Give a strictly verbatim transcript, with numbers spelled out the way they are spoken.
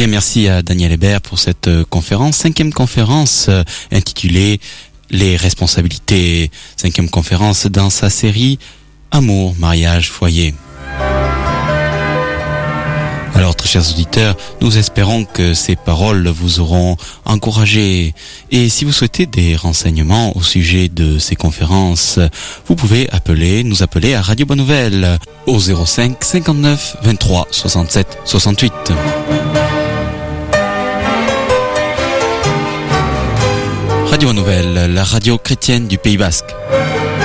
Bien, merci à Daniel Hébert pour cette conférence, cinquième conférence euh, intitulée Les responsabilités, cinquième conférence dans sa série Amour, mariage, foyer. Alors, très chers auditeurs, nous espérons que ces paroles vous auront encouragé. Et si vous souhaitez des renseignements au sujet de ces conférences, vous pouvez appeler, nous appeler à Radio Bonne Nouvelle au zéro cinq cinquante-neuf vingt-trois soixante-sept soixante-huit. Radio Bonne Nouvelle, la radio chrétienne du Pays Basque.